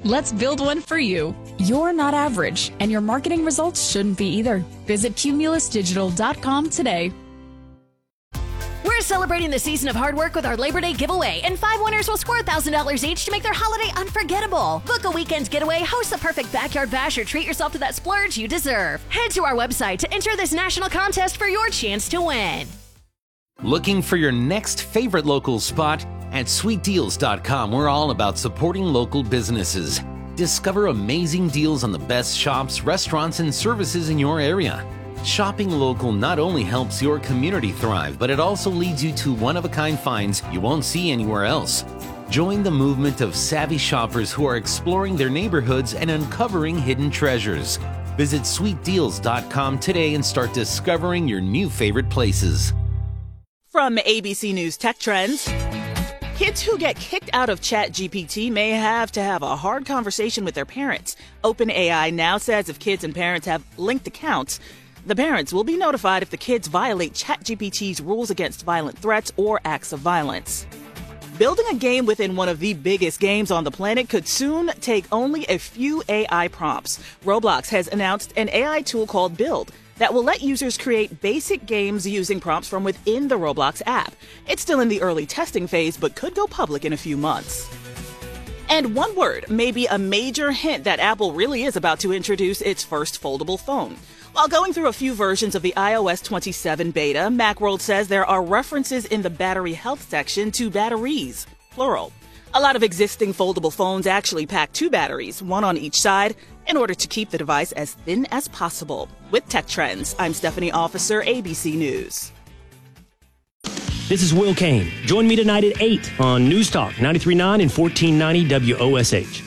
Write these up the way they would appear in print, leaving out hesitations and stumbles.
Let's build one for you. You're not average, and your marketing results shouldn't be either. Visit cumulusdigital.com today. We're celebrating the season of hard work with our Labor Day giveaway, and 5 winners will score $1,000 each to make their holiday unforgettable. Book a weekend getaway, host the perfect backyard bash, or treat yourself to that splurge you deserve. Head to our website to enter this national contest for your chance to win. Looking for your next favorite local spot? At sweetdeals.com, we're all about supporting local businesses. Discover amazing deals on the best shops, restaurants, and services in your area. Shopping local not only helps your community thrive, but it also leads you to one-of-a-kind finds you won't see anywhere else. Join the movement of savvy shoppers who are exploring their neighborhoods and uncovering hidden treasures. Visit sweetdeals.com today and start discovering your new favorite places. From ABC News Tech Trends. Kids who get kicked out of ChatGPT may have to have a hard conversation with their parents. OpenAI now says if kids and parents have linked accounts, the parents will be notified if the kids violate ChatGPT's rules against violent threats or acts of violence. Building a game within one of the biggest games on the planet could soon take only a few AI prompts. Roblox has announced an AI tool called Build that will let users create basic games using prompts from within the Roblox app. It's still in the early testing phase, but could go public in a few months. And one word may be a major hint that Apple really is about to introduce its first foldable phone. While going through a few versions of the iOS 27 beta, Macworld says there are references in the battery health section to batteries, plural. A lot of existing foldable phones actually pack 2 batteries, one on each side, in order to keep the device as thin as possible. With Tech Trends, I'm Stephanie Officer, ABC News. This is Will Kane. Join me tonight at 8 on News Talk 93.9 and 1490 WOSH.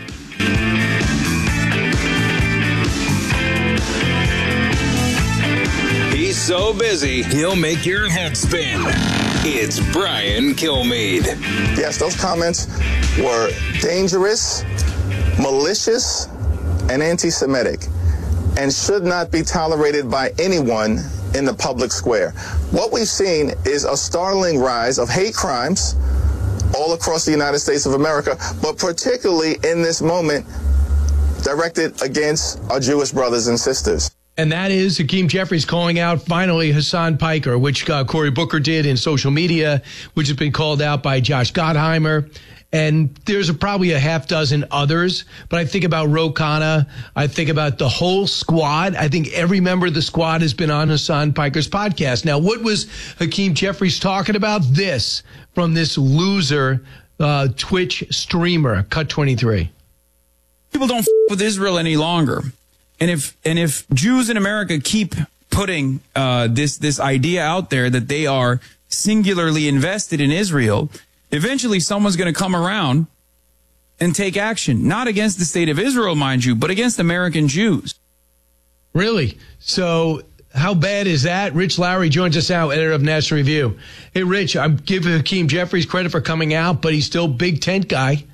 He's so busy, he'll make your head spin. It's Brian Kilmeade. Yes, those comments were dangerous, malicious, and anti-Semitic, and should not be tolerated by anyone in the public square. What we've seen is a startling rise of hate crimes all across the United States of America, but particularly in this moment directed against our Jewish brothers and sisters. And that is Hakeem Jeffries calling out finally Hassan Piker, which Cory Booker did in social media, which has been called out by Josh Gottheimer. And there's probably a half dozen others. But I think about Ro Khanna. I think about the whole squad. I think every member of the squad has been on Hassan Piker's podcast. Now, what was Hakeem Jeffries talking about? This from this loser Twitch streamer, Cut23. People don't with Israel any longer. And if Jews in America keep putting this idea out there that they are singularly invested in Israel, eventually someone's going to come around and take action, not against the state of Israel, mind you, but against American Jews. Really? So how bad is that? Rich Lowry joins us now, editor of National Review. Hey, Rich, I'm giving Hakeem Jeffries credit for coming out, but he's still big tent guy.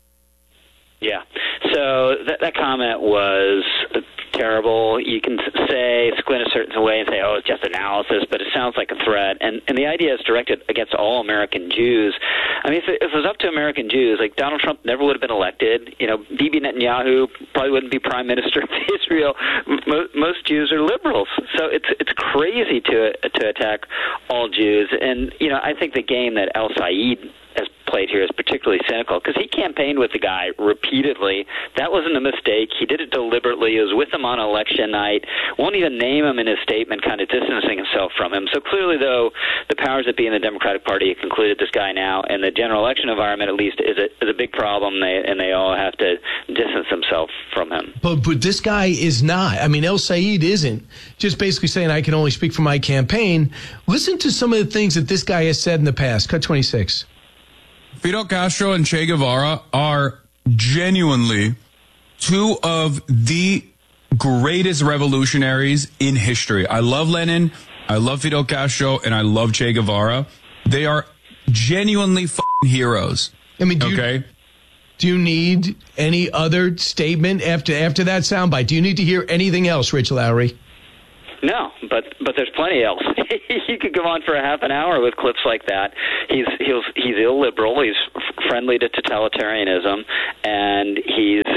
Yeah. So that comment was terrible. You can squint a certain way and say, oh, it's just analysis, but it sounds like a threat. And the idea is directed against all American Jews. I mean, if it was up to American Jews, like Donald Trump never would have been elected. You know, Bibi Netanyahu probably wouldn't be prime minister of Israel. Most Jews are liberals. So it's crazy to attack all Jews. And, you know, I think the game that El Said has played here is particularly cynical because he campaigned with the guy repeatedly. That wasn't a mistake. He did it deliberately. He was with him on election night. Won't even name him in his statement, kind of distancing himself from him. So clearly, though, the powers that be in the Democratic Party have concluded this guy now, and the general election environment, at least, is a big problem, and they all have to distance themselves from him. But this guy is not. I mean, El Said isn't just basically saying, I can only speak for my campaign. Listen to some of the things that this guy has said in the past. Cut 26. Fidel Castro and Che Guevara are genuinely two of the greatest revolutionaries in history. I love Lenin, I love Fidel Castro, and I love Che Guevara. They are genuinely heroes. I mean, do you need any other statement after that soundbite? Do you need to hear anything else, Rich Lowry? No, but there's plenty else. You could go on for a half an hour with clips like that. He's illiberal. He's friendly to totalitarianism, and he's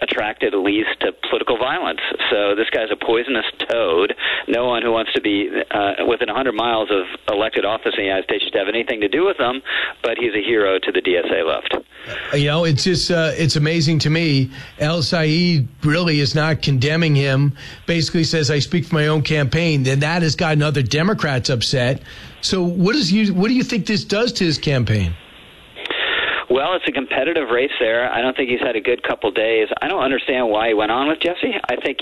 attracted at least to political violence. So this guy's a poisonous toad. No one who wants to be within 100 miles of elected office in the United States should have anything to do with him, but he's a hero to the DSA left. It's just, it's amazing to me. El Said really is not condemning him, basically says, I speak for my own campaign. Then that has gotten other Democrats upset. So what do you think this does to his campaign? Well, it's a competitive race there. I don't think he's had a good couple days. I don't understand why he went on with Jesse. I think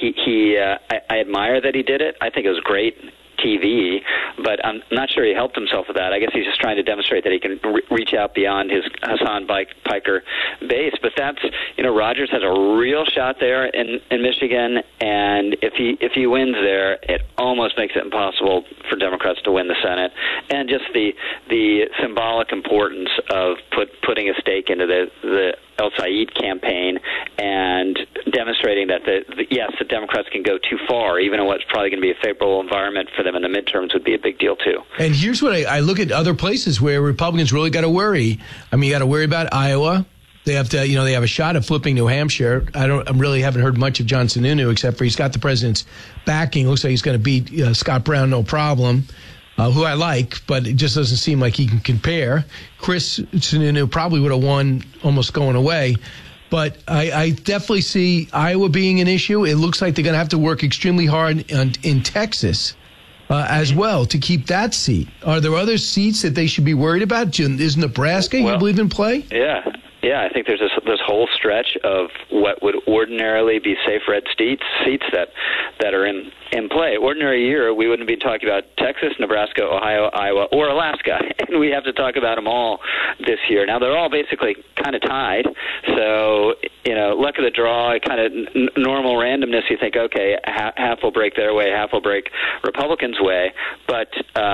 I admire that he did it. I think it was great TV, but I'm not sure he helped himself with that. I guess he's just trying to demonstrate that he can reach out beyond his Hassan Piker base. But that's, Rogers has a real shot there in Michigan, and if he wins there, it almost makes it impossible for Democrats to win the Senate. And just the symbolic importance of putting a stake into the El Said campaign and demonstrating that the Democrats can go too far, even in what's probably going to be a favorable environment for them in the midterms, would be a big deal too. And here's what I look at other places where Republicans really got to worry. I mean, you got to worry about Iowa. They have to, they have a shot at flipping New Hampshire. I really haven't heard much of John Sununu, except for he's got the president's backing. Looks like he's going to beat Scott Brown, no problem. Who I like, but it just doesn't seem like he can compare. Chris Sununu probably would have won almost going away. But I definitely see Iowa being an issue. It looks like they're going to have to work extremely hard in Texas as well to keep that seat. Are there other seats that they should be worried about? Is Nebraska, you believe, in play? Yeah, I think there's this whole stretch of what would ordinarily be safe red seats that are in play. Ordinary year, we wouldn't be talking about Texas, Nebraska, Ohio, Iowa, or Alaska, and we have to talk about them all this year. Now, they're all basically kind of tied, so, luck of the draw, kind of normal randomness, you think, okay, half will break their way, half will break Republicans' way, but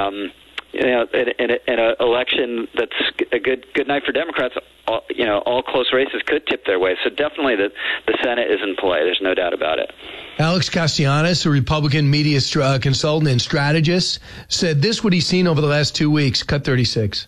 in an election that's a good night for Democrats, all close races could tip their way. So definitely the Senate is in play. There's no doubt about it. Alex Castellanos, a Republican media consultant and strategist, said this what he's seen over the last 2 weeks. Cut 36.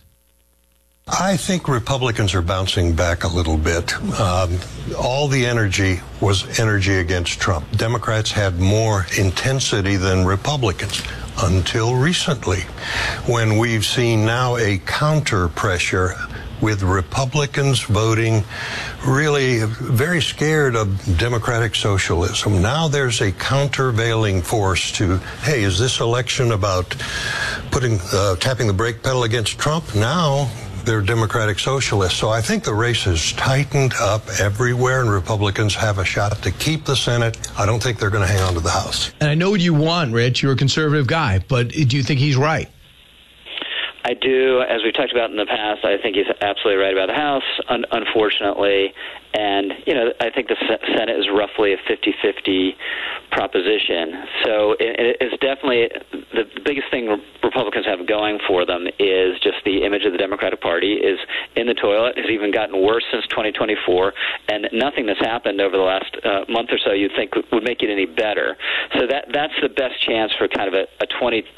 I think Republicans are bouncing back a little bit. All the energy was energy against Trump. Democrats had more intensity than Republicans until recently, when we've seen now a counter pressure with Republicans voting really very scared of democratic socialism. Now there's a countervailing force to, hey, is this election about tapping the brake pedal against Trump? Now they're democratic socialists. So I think the race has tightened up everywhere, and Republicans have a shot to keep the Senate. I don't think they're going to hang on to the House. And I know what you want, Rich. You're a conservative guy, but do you think he's right? I do. As we've talked about in the past, I think he's absolutely right about the House, unfortunately. And, I think the Senate is roughly a 50-50 proposition. So it's definitely the biggest thing Republicans have going for them is just the image of the Democratic Party is in the toilet, has even gotten worse since 2024, and nothing that's happened over the last month or so you'd think would make it any better. So that's the best chance for kind of a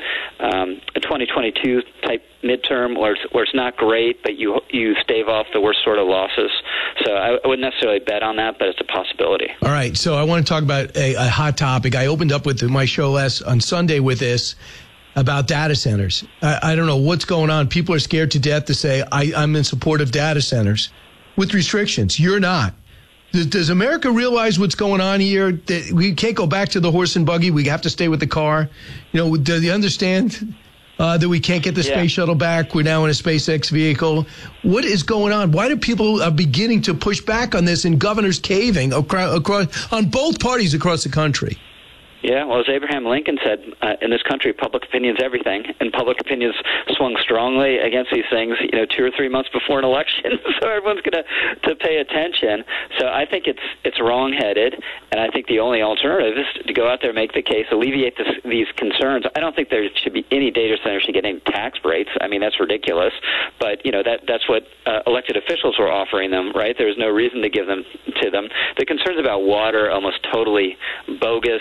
2022 type midterm where it's not great, but you stave off the worst sort of losses. So I wouldn't necessarily bet on that, but it's a possibility. All right, so I want to talk about a hot topic. I opened up with my show on Sunday with this about data centers. I don't know what's going on. People are scared to death to say, I'm in support of data centers with restrictions. You're not. Does America realize what's going on here? That we can't go back to the horse and buggy. We have to stay with the car. Do they understand that we can't get the space shuttle back? We're now in a SpaceX vehicle. What is going on? Why do people beginning to push back on this and governors caving across on both parties across the country? Yeah, well, as Abraham Lincoln said, in this country, public opinion's everything, and public opinion's swung strongly against these things, 2 or 3 months before an election, so everyone's going to pay attention. So I think it's wrong-headed, and I think the only alternative is to go out there, make the case, alleviate these concerns. I don't think there should be any data center should get any tax breaks. I mean, that's ridiculous, but, that's what elected officials were offering them, right? There's no reason to give them to them. The concerns about water, almost totally bogus. The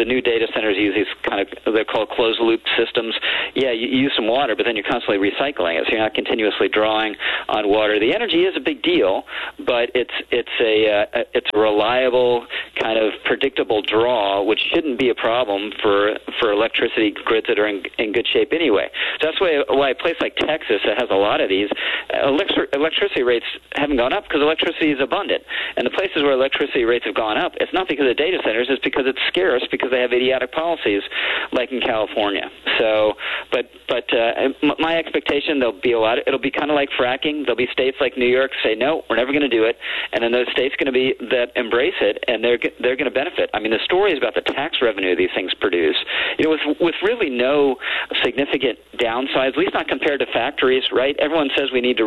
the new data centers use these they're called closed-loop systems. Yeah, you use some water, but then you're constantly recycling it, so you're not continuously drawing on water. The energy is a big deal, but it's a reliable, kind of predictable draw, which shouldn't be a problem for electricity grids that are in good shape anyway. So that's why a place like Texas that has a lot of these, electricity rates haven't gone up because electricity is abundant. And the places where electricity rates have gone up, it's not because of data centers, it's because it's scarce, because they have idiotic policies like in California. So, but my expectation, it'll be kind of like fracking. There'll be states like New York say, no, we're never going to do it. And then those states going to be that embrace it, and they're going to benefit. I mean, the story is about the tax revenue these things produce. You know, with really no significant downsides, at least not compared to factories, right? Everyone says we need to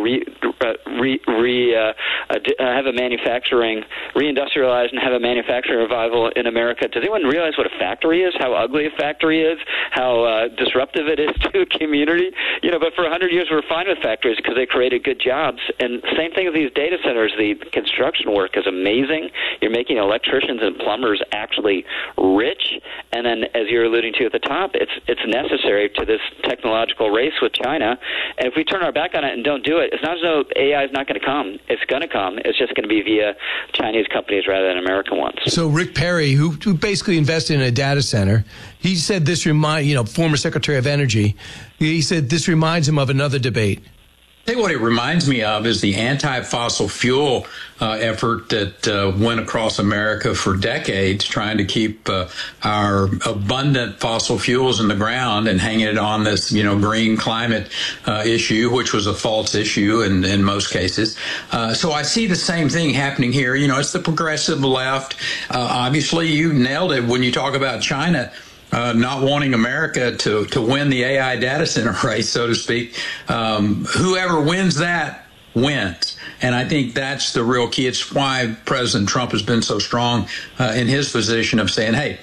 have a reindustrialize and have a manufacturing revival in America. Does anyone realize what a factory is? How ugly a factory is? How disruptive it is to a community? You know, but for 100 years we were fine with factories because they created good jobs. And same thing with these data centers. The construction work is amazing. You're making electricians and plumbers actually rich. And then, as you're alluding to at the top, it's necessary to this technological race with China. And if we turn our back on it and don't do it, it's not as though AI is not going to come. It's going to come. It's just going to be via Chinese companies rather than American ones. So Rick Perry, who basically invested in a data center, he said this former Secretary of Energy, he said this reminds him of another debate. I think what it reminds me of is the anti-fossil fuel effort that went across America for decades, trying to keep our abundant fossil fuels in the ground and hanging it on this, green climate issue, which was a false issue in most cases. So I see the same thing happening here. It's the progressive left. Obviously, you nailed it when you talk about China. Not wanting America to win the AI data center race, so to speak. Whoever wins that wins. And I think that's the real key. It's why President Trump has been so strong in his position of saying, hey,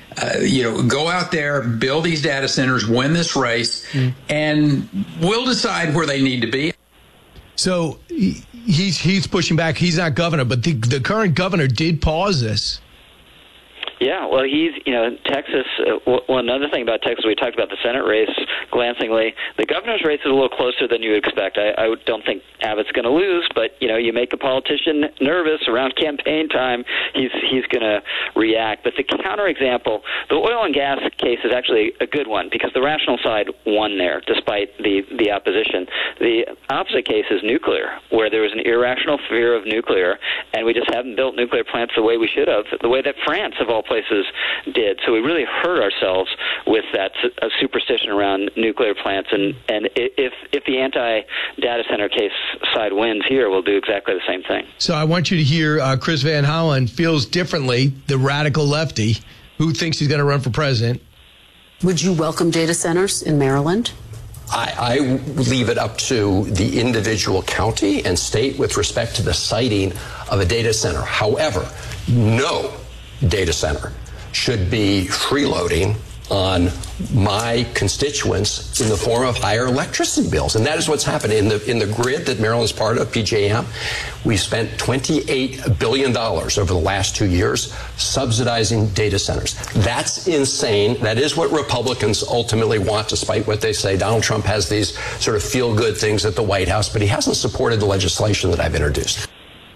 go out there, build these data centers, win this race, and we'll decide where they need to be. So he's pushing back. He's not governor, but the current governor did pause this. Yeah, well, Texas, another thing about Texas, we talked about the Senate race glancingly. The governor's race is a little closer than you would expect. I don't think Abbott's going to lose, but, you make a politician nervous around campaign time, he's going to react. But the counterexample, the oil and gas case is actually a good one because the rational side won there, despite the opposition. The opposite case is nuclear, where there was an irrational fear of nuclear, and we just haven't built nuclear plants the way we should have, the way that France, of all places, did. So we really hurt ourselves with that superstition around nuclear plants. And if the anti-data center case side wins here, we'll do exactly the same thing. So I want you to hear Chris Van Hollen feels differently, the radical lefty who thinks he's going to run for president. Would you welcome data centers in Maryland? I leave it up to the individual county and state with respect to the siting of a data center. However, no data center should be freeloading on my constituents in the form of higher electricity bills. And that is what's happened in the grid that Maryland's part of, PJM. We spent $28 billion over the last 2 years subsidizing data centers. That's insane. That is what Republicans ultimately want, despite what they say. Donald Trump has these sort of feel-good things at the White House, but he hasn't supported the legislation that I've introduced.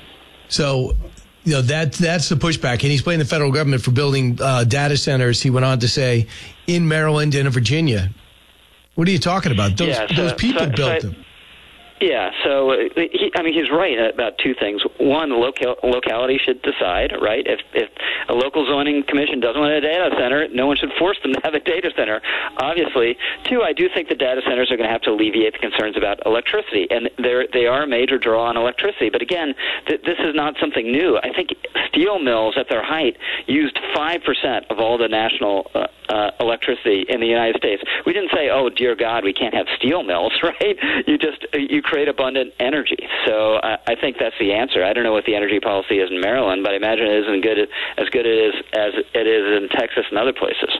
So that's the pushback. And he's blaming the federal government for building data centers, he went on to say, in Maryland and in Virginia. What are you talking about? Those people built them. Yeah, so he's right about two things. One, the locality should decide, right? If a local zoning commission doesn't want a data center, no one should force them to have a data center, obviously. Two, I do think the data centers are going to have to alleviate the concerns about electricity, and they are a major draw on electricity. But again, this is not something new. I think steel mills at their height used 5% of all the national electricity in the United States. We didn't say, oh, dear God, we can't have steel mills, right? You create abundant energy. So I think that's the answer. I don't know what the energy policy is in Maryland, but I imagine it isn't as good as it is in Texas and other places.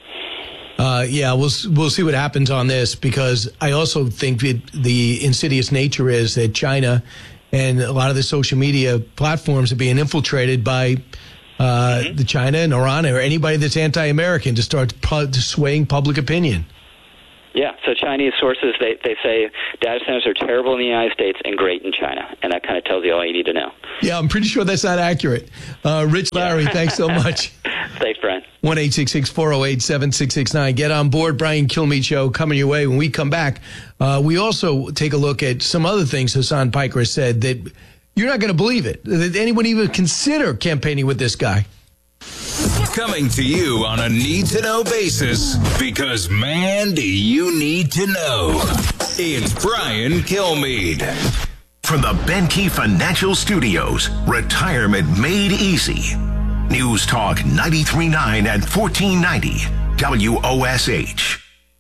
We'll see what happens on this, because I also think the insidious nature is that China and a lot of the social media platforms are being infiltrated by the China and Iran or anybody that's anti-American to start swaying public opinion. Yeah, so Chinese sources, they say data centers are terrible in the United States and great in China, and that kind of tells you all you need to know. Yeah, I'm pretty sure that's not accurate. Rich Lowry, thanks so much. Thanks, Brian. 1-866-408-7669. Get on board. Brian Kilmeade Show coming your way. When we come back, we also take a look at some other things Hasan Piker has said that you're not going to believe it, that anyone even consider campaigning with this guy. Coming to you on a need-to-know basis, because, man, do you need to know. It's Brian Kilmeade. From the Benke Financial Studios, Retirement Made Easy. News Talk 93.9 and 1490 WOSH.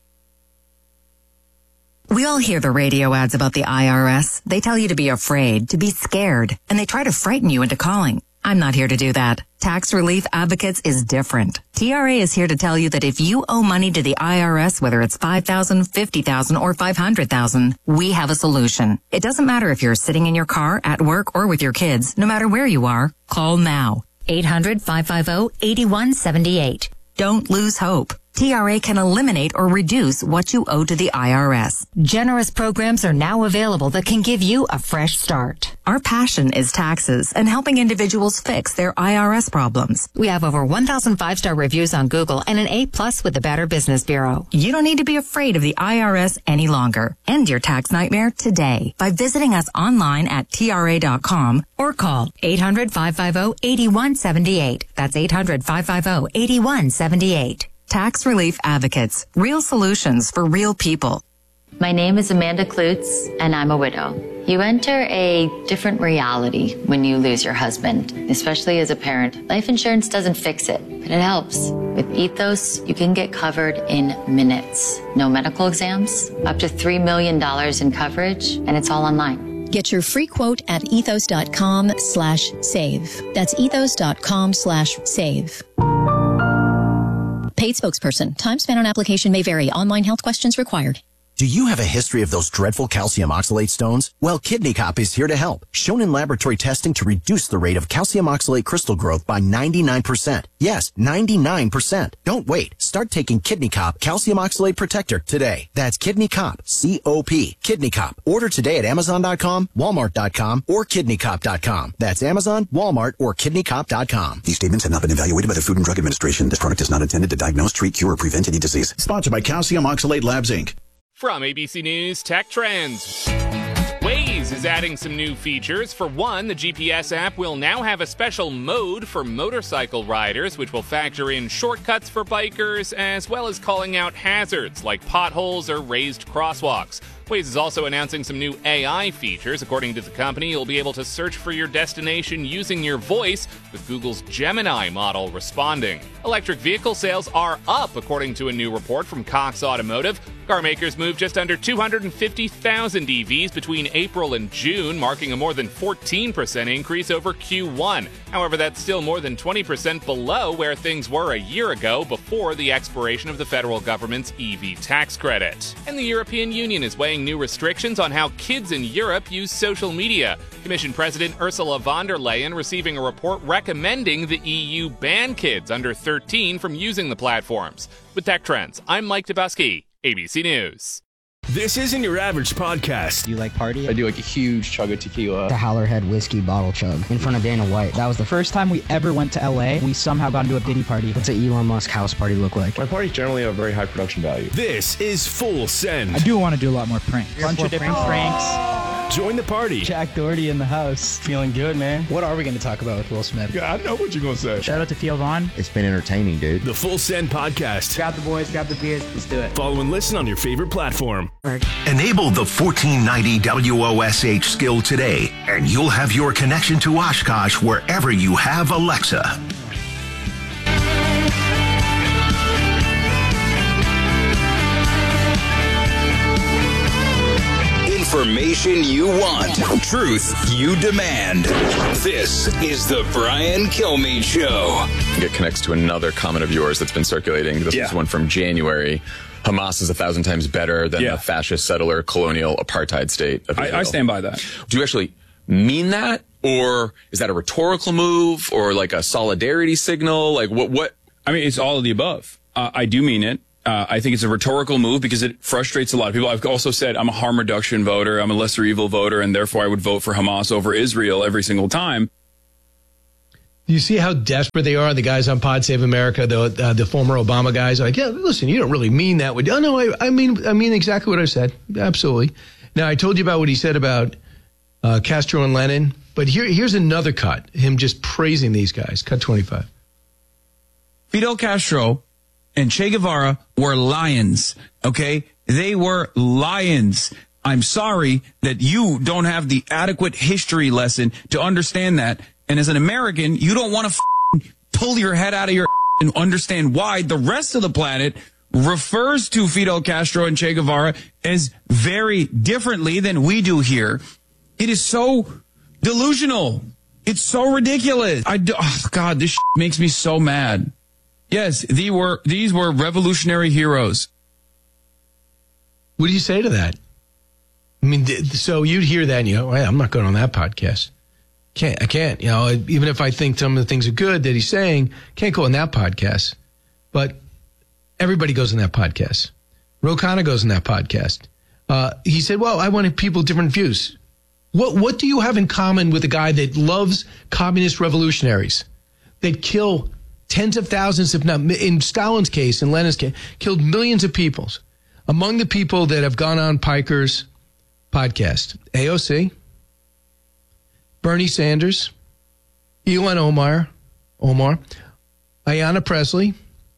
We all hear the radio ads about the IRS. They tell you to be afraid, to be scared, and they try to frighten you into calling. I'm not here to do that. Tax Relief Advocates is different. TRA is here to tell you that if you owe money to the IRS, whether it's $5,000, $50,000, or $500,000, we have a solution. It doesn't matter if you're sitting in your car, at work, or with your kids. No matter where you are, call now. 800-550-8178. Don't lose hope. TRA can eliminate or reduce what you owe to the IRS. Generous programs are now available that can give you a fresh start. Our passion is taxes and helping individuals fix their IRS problems. We have over 1,000 5-star reviews on Google and an A+ with the Better Business Bureau. You don't need to be afraid of the IRS any longer. End your tax nightmare today by visiting us online at TRA.com or call 800-550-8178. That's 800-550-8178. Tax Relief Advocates. Real solutions for real people. My name is Amanda Klutz, and I'm a widow. You enter a different reality when you lose your husband, especially as a parent. Life insurance doesn't fix it, but it helps. With Ethos, you can get covered in minutes. No medical exams, up to $3 million in coverage, and it's all online. Get your free quote at ethos.com/save. That's ethos.com/save. Paid spokesperson. Time spent on application may vary. Online health questions required. Do you have a history of those dreadful calcium oxalate stones? Well, Kidney Cop is here to help. Shown in laboratory testing to reduce the rate of calcium oxalate crystal growth by 99%. Yes, 99%. Don't wait. Start taking Kidney Cop Calcium Oxalate Protector today. That's Kidney Cop, C-O-P, Kidney Cop. Order today at Amazon.com, Walmart.com, or KidneyCop.com. That's Amazon, Walmart, or KidneyCop.com. These statements have not been evaluated by the Food and Drug Administration. This product is not intended to diagnose, treat, cure, or prevent any disease. Sponsored by Calcium Oxalate Labs, Inc. From ABC News Tech Trends. Waze is adding some new features. For one, the GPS app will now have a special mode for motorcycle riders, which will factor in shortcuts for bikers, as well as calling out hazards like potholes or raised crosswalks. Waze is also announcing some new AI features. According to the company, you'll be able to search for your destination using your voice, with Google's Gemini model responding. Electric vehicle sales are up, according to a new report from Cox Automotive. Car makers moved just under 250,000 EVs between April and June, marking a more than 14% increase over Q1. However, that's still more than 20% below where things were a year ago, before the expiration of the federal government's EV tax credit. And the European Union is weighing new restrictions on how kids in Europe use social media. Commission President Ursula von der Leyen receiving a report recommending the EU ban kids under 13 from using the platforms. With Tech Trends, I'm Mike Dubusky, ABC News. This isn't your average podcast. Do you like party? I do like a huge chug of tequila. The Howlerhead whiskey bottle chug in front of Dana White. That was the first time we ever went to LA. We somehow got into a Diddy party. What's an Elon Musk house party look like? My parties generally have very high production value. This is Full Send. I do want to do a lot more pranks. A bunch of different pranks. Join the party. Jack Doherty in the house. Feeling good, man. What are we going to talk about with Will Smith? Yeah, I know what you're going to say. Shout out to Theo Vaughn. It's been entertaining, dude. The Full Send podcast. Grab the boys, grab the beers. Let's do it. Follow and listen on your favorite platform. Enable the 1490 WOSH skill today, and you'll have your connection to Oshkosh wherever you have Alexa. Information you want, truth you demand. This is the Brian Kilmeade Show. It connects to another comment of yours that's been circulating. This is one from January. Hamas is 1,000 times better than the fascist settler colonial apartheid state of Israel. I stand by that. Do you actually mean that? Or is that a rhetorical move or like a solidarity signal? Like what? I mean, it's all of the above. I do mean it. I think it's a rhetorical move because it frustrates a lot of people. I've also said I'm a harm reduction voter. I'm a lesser evil voter, and therefore I would vote for Hamas over Israel every single time. Do you see how desperate they are? The guys on Pod Save America, the former Obama guys, are like, yeah, listen, you don't really mean that. Oh, no, I mean exactly what I said. Absolutely. Now, I told you about what he said about Castro and Lenin, but here's another cut, him just praising these guys. Cut 25. Fidel Castro and Che Guevara were lions, okay? They were lions. I'm sorry that you don't have the adequate history lesson to understand that. And as an American, you don't want to pull your head out of your and understand why the rest of the planet refers to Fidel Castro and Che Guevara as very differently than we do here. It is so delusional. It's so ridiculous. Oh God, this makes me so mad. Yes, these were revolutionary heroes. What do you say to that? I mean, so you'd hear that and you go, I'm not going on that podcast. I can't, even if I think some of the things are good that he's saying, can't go on that podcast. But everybody goes on that podcast. Ro Khanna goes on that podcast. He said, well, I wanted people with different views. What do you have in common with a guy that loves communist revolutionaries that kill tens of thousands, if not, in Stalin's case, in Lenin's case, killed millions of people? Among the people that have gone on Piker's podcast, AOC, Bernie Sanders, Ilhan Omar, Ayanna Pressley,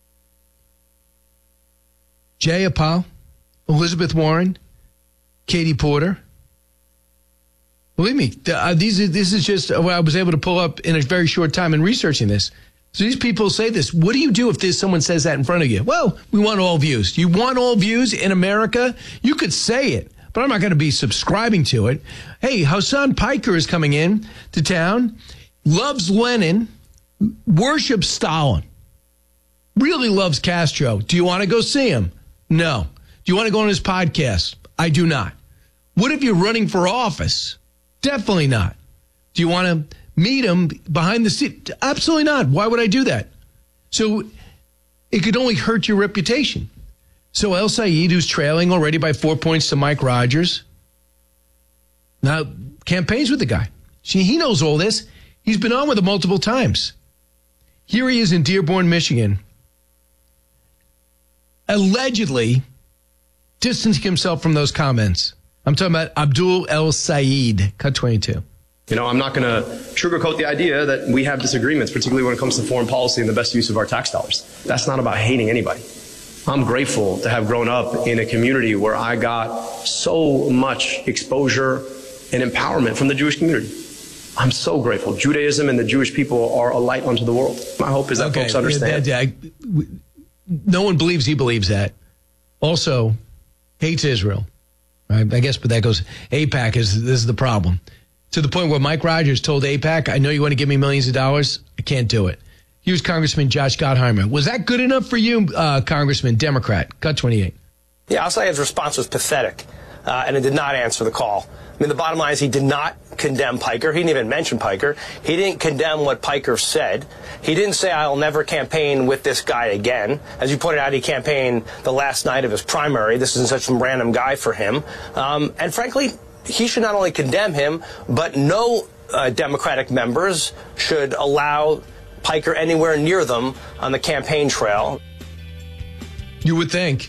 Jayapal, Elizabeth Warren, Katie Porter. Believe me, this is just what I was able to pull up in a very short time in researching this. So these people say this. What do you do if someone says that in front of you? Well, we want all views. You want all views in America? You could say it, but I'm not going to be subscribing to it. Hey, Hasan Piker is coming in to town, loves Lenin, worships Stalin, really loves Castro. Do you want to go see him? No. Do you want to go on his podcast? I do not. What if you're running for office? Definitely not. Do you want to meet him behind the seat? Absolutely not. Why would I do that? So it could only hurt your reputation. So El Sayed, who's trailing already by 4 points to Mike Rogers, now campaigns with the guy. See, he knows all this. He's been on with him multiple times. Here he is in Dearborn, Michigan, allegedly distancing himself from those comments. I'm talking about Abdul El Sayed. Cut 22. I'm not going to sugarcoat the idea that we have disagreements, particularly when it comes to foreign policy and the best use of our tax dollars. That's not about hating anybody. I'm grateful to have grown up in a community where I got so much exposure and empowerment from the Jewish community. I'm so grateful. Judaism and the Jewish people are a light unto the world. My hope is that folks understand. No one believes he believes that. Also, hates Israel. Right? I guess, but that goes, AIPAC this is the problem. To the point where Mike Rogers told AIPAC, I know you want to give me millions of dollars. I can't do it. Here's Congressman Josh Gottheimer. Was that good enough for you, Congressman, Democrat? Cut 28. Yeah, I'll say his response was pathetic, and it did not answer the call. I mean, the bottom line is he did not condemn Piker. He didn't even mention Piker. He didn't condemn what Piker said. He didn't say, I'll never campaign with this guy again. As you pointed out, he campaigned the last night of his primary. This isn't such some random guy for him. And frankly, he should not only condemn him, but no Democratic members should allow Piker anywhere near them on the campaign trail. You would think.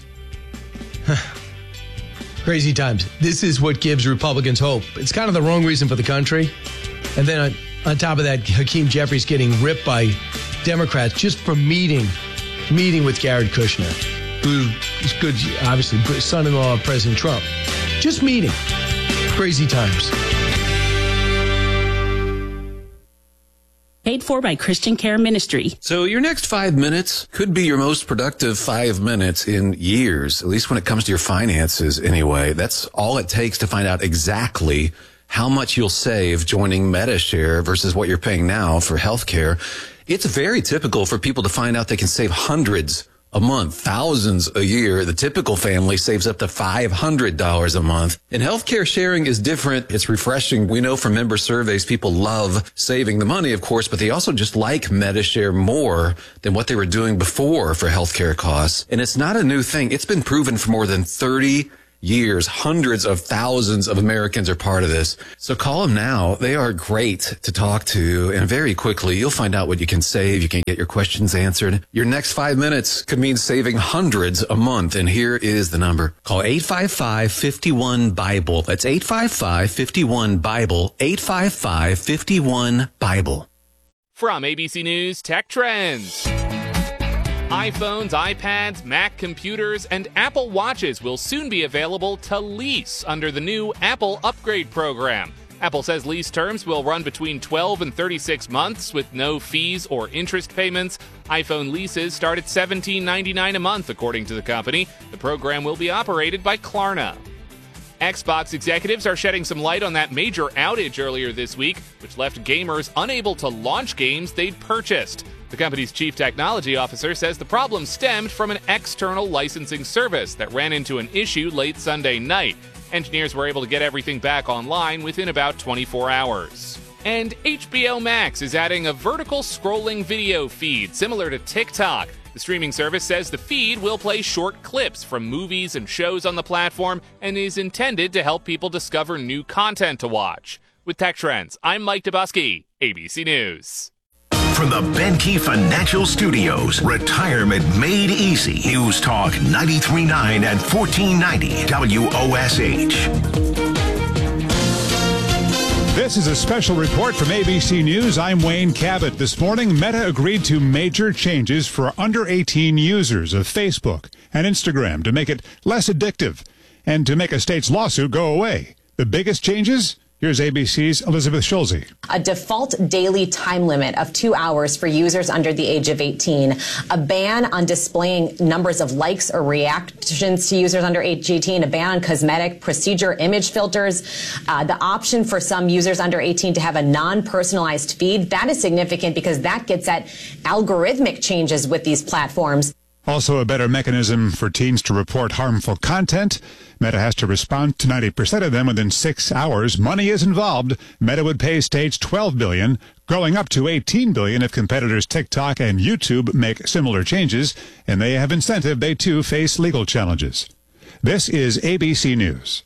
Crazy times. This is what gives Republicans hope. It's kind of the wrong reason for the country. And then on top of that, Hakeem Jeffries getting ripped by Democrats just for meeting with Jared Kushner, who is good, obviously, son-in-law of President Trump. Just meeting. Crazy times. Paid for by Christian Care Ministry. So your next 5 minutes could be your most productive 5 minutes in years, at least when it comes to your finances anyway. That's all it takes to find out exactly how much you'll save joining MediShare versus what you're paying now for healthcare. It's very typical for people to find out they can save hundreds a month, thousands a year. The typical family saves up to $500 a month. And healthcare sharing is different. It's refreshing. We know from member surveys, people love saving the money, of course, but they also just like Medi-Share more than what they were doing before for healthcare costs. And it's not a new thing. It's been proven for more than 30 years. Hundreds of thousands of Americans are part of this. So call them now. They are great to talk to. And very quickly, you'll find out what you can save. You can get your questions answered. Your next 5 minutes could mean saving hundreds a month. And here is the number. Call 855-51-BIBLE. That's 855-51-BIBLE. 855-51-BIBLE. From ABC News Tech Trends. iPhones, iPads, Mac computers, and Apple Watches will soon be available to lease under the new Apple Upgrade program. Apple says lease terms will run between 12 and 36 months with no fees or interest payments. iPhone leases start at $17.99 a month, according to the company. The program will be operated by Klarna. Xbox executives are shedding some light on that major outage earlier this week, which left gamers unable to launch games they'd purchased. The company's chief technology officer says the problem stemmed from an external licensing service that ran into an issue late Sunday night. Engineers were able to get everything back online within about 24 hours. And HBO Max is adding a vertical scrolling video feed similar to TikTok. The streaming service says the feed will play short clips from movies and shows on the platform and is intended to help people discover new content to watch. With Tech Trends, I'm Mike Dubusky, ABC News. From the Benkey Financial Studios, Retirement Made Easy. News Talk 93.9 and 1490 WOSH. This is a special report from ABC News. I'm Wayne Cabot. This morning, Meta agreed to major changes for under 18 users of Facebook and Instagram to make it less addictive and to make a state's lawsuit go away. The biggest changes? Here's ABC's Elizabeth Schulze. A default daily time limit of 2 hours for users under the age of 18. A ban on displaying numbers of likes or reactions to users under age 18. A ban on cosmetic procedure image filters. The option for some users under 18 to have a non-personalized feed. That is significant because that gets at algorithmic changes with these platforms. Also, a better mechanism for teens to report harmful content. Meta has to respond to 90% of them within 6 hours. Money is involved. Meta would pay states $12 billion, growing up to $18 billion if competitors TikTok and YouTube make similar changes, and they have incentive. They, too, face legal challenges. This is ABC News.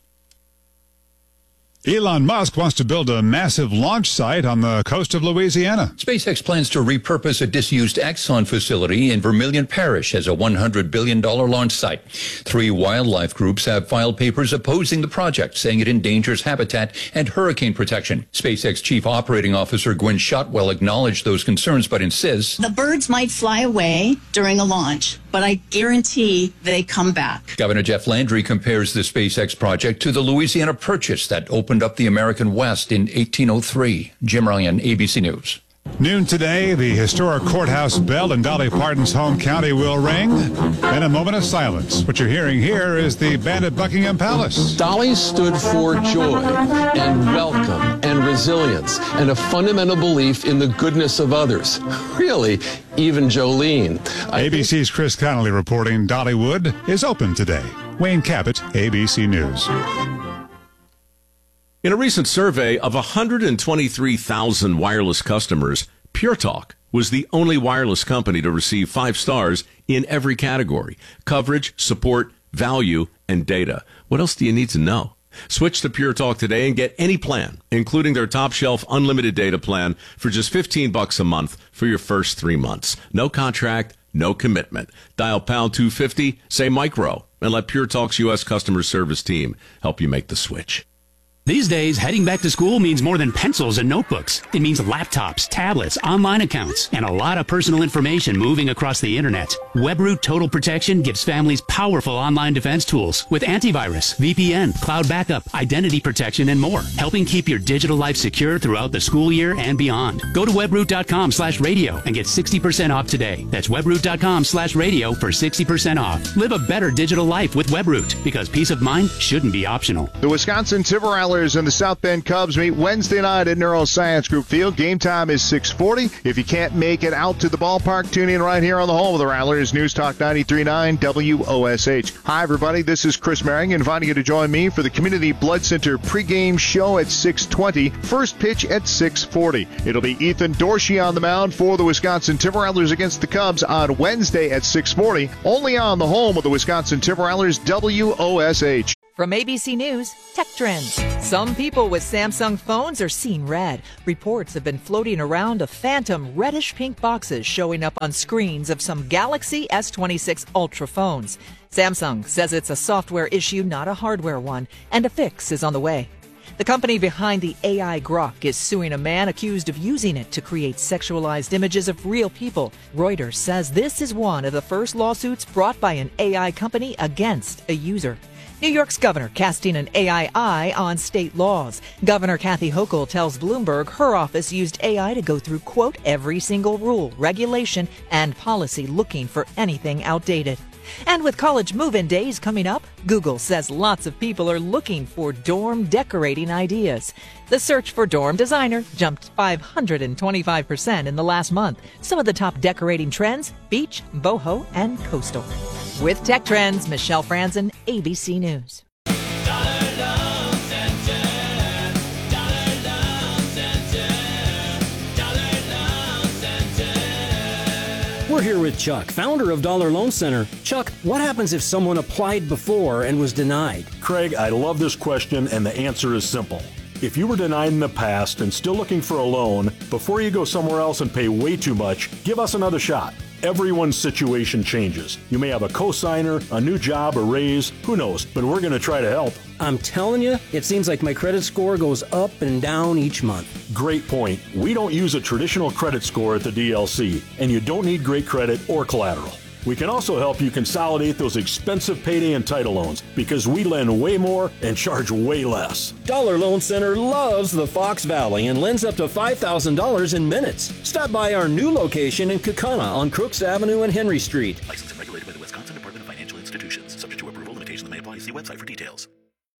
Elon Musk wants to build a massive launch site on the coast of Louisiana. SpaceX plans to repurpose a disused Exxon facility in Vermilion Parish as a $100 billion launch site. 3 wildlife groups have filed papers opposing the project, saying it endangers habitat and hurricane protection. SpaceX Chief Operating Officer Gwen Shotwell acknowledged those concerns, but insists the birds might fly away during a launch, but I guarantee they come back. Governor Jeff Landry compares the SpaceX project to the Louisiana Purchase that opened up the American West in 1803. Jim Ryan, ABC News. Noon today, the historic courthouse bell in Dolly Parton's home county will ring. Then a moment of silence. What you're hearing here is the band at Buckingham Palace. Dolly stood for joy and welcome and resilience and a fundamental belief in the goodness of others. Really, even Jolene. ABC's Chris Connolly reporting Dollywood is open today. Wayne Cabot, ABC News. In a recent survey of 123,000 wireless customers, Pure Talk was the only wireless company to receive 5 stars in every category: coverage, support, value, and data. What else do you need to know? Switch to Pure Talk today and get any plan, including their top shelf unlimited data plan, for just $15 a month for your first 3 months. No contract, no commitment. Dial pound 250, say micro, and let Pure Talk's U.S. customer service team help you make the switch. These days, heading back to school means more than pencils and notebooks. It means laptops, tablets, online accounts, and a lot of personal information moving across the internet. WebRoot Total Protection gives families powerful online defense tools with antivirus, VPN, cloud backup, identity protection, and more, helping keep your digital life secure throughout the school year and beyond. Go to webroot.com/radio and get 60% off today. That's webroot.com/radio for 60% off. Live a better digital life with WebRoot, because peace of mind shouldn't be optional. The Wisconsin Timber Aller Oilers and the South Bend Cubs meet Wednesday night at Neuroscience Group Field. Game time is 6:40. If you can't make it out to the ballpark, tune in right here on the home of the Rattlers, News Talk 93.9 WOSH. Hi, everybody. This is Chris Merring, inviting you to join me for the Community Blood Center pregame show at 6:20. First pitch at 6:40. It'll be Ethan Dorsey on the mound for the Wisconsin Timber Rattlers against the Cubs on Wednesday at 6:40. Only on the home of the Wisconsin Timber Rattlers, WOSH. From ABC News, Tech Trends. Some people with Samsung phones are seeing red. Reports have been floating around of phantom reddish-pink boxes showing up on screens of some Galaxy S26 Ultra phones. Samsung says it's a software issue, not a hardware one, and a fix is on the way. The company behind the AI Grok is suing a man accused of using it to create sexualized images of real people. Reuters says this is one of the first lawsuits brought by an AI company against a user. New York's governor casting an AI eye on state laws. Governor Kathy Hochul tells Bloomberg her office used AI to go through, quote, every single rule, regulation, and policy looking for anything outdated. And with college move-in days coming up, Google says lots of people are looking for dorm decorating ideas. The search for dorm designer jumped 525% in the last month. Some of the top decorating trends: beach, boho, and coastal. With Tech Trends, Michelle Franzen, ABC News. We're here with Chuck, founder of Dollar Loan Center. Chuck, what happens if someone applied before and was denied? Craig, I love this question, and the answer is simple. If you were denied in the past and still looking for a loan, before you go somewhere else and pay way too much, give us another shot. Everyone's situation changes. You may have a cosigner, a new job, a raise, who knows, but we're going to try to help. I'm telling you, it seems like my credit score goes up and down each month. Great point. We don't use a traditional credit score at the DLC, and you don't need great credit or collateral. We can also help you consolidate those expensive payday and title loans because we lend way more and charge way less. Dollar Loan Center loves the Fox Valley and lends up to $5,000 in minutes. Stop by our new location in Kaukauna on Crooks Avenue and Henry Street. Licensed and regulated by the Wisconsin Department of Financial Institutions. Subject to approval. Limitations may apply. See website for details.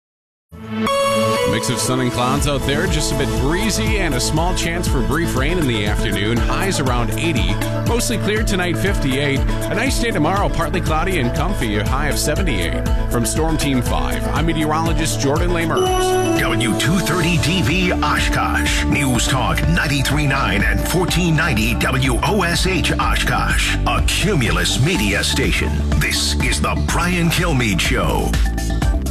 Mix of sun and clouds out there, just a bit breezy and a small chance for brief rain in the afternoon. Highs around 80. Mostly clear tonight, 58. A nice day tomorrow, partly cloudy and comfy, a high of 78. From Storm Team 5, I'm meteorologist Jordan Lamers. W230 DV Oshkosh. News Talk 93.9 and 1490 WOSH Oshkosh. A Cumulus media station. This is the Brian Kilmeade Show.